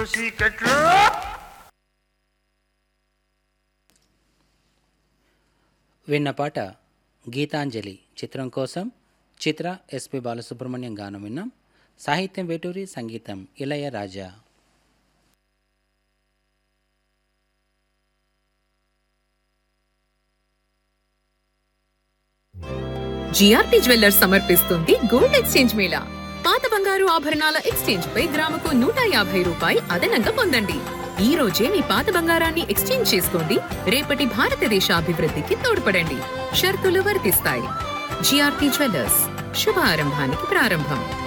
చీకట్లో. విన్న పాట గీతాంజలి చిత్రం కోసం చిత్ర ఎస్పి బాలసుబ్రహ్మణ్యం గానం విన్నాం. సాహిత్యం వేటూరి, సంగీతం ఇళయరాజా. జిఆర్పి జ్యువెల్లర్స్ సమర్పిస్తుంది గోల్డ్ ఎక్స్చేంజ్ మేళా. పాత బంగారు ఆభరణాల ఎక్స్చేంజ్ పై గ్రాముకు 150 రూపాయలు అదనంగా పొందండి. ఈ రోజే మీ పాత బంగారాన్ని ఎక్స్చేంజ్ చేసుకోండి. రేపటి భారతదేశ అభివృద్ధికి తోడ్పడండి. షరతులు వర్తిస్తాయి. జిఆర్పి జ్యువెల్లర్స్, శుభ ఆరంభానికి ప్రారంభం.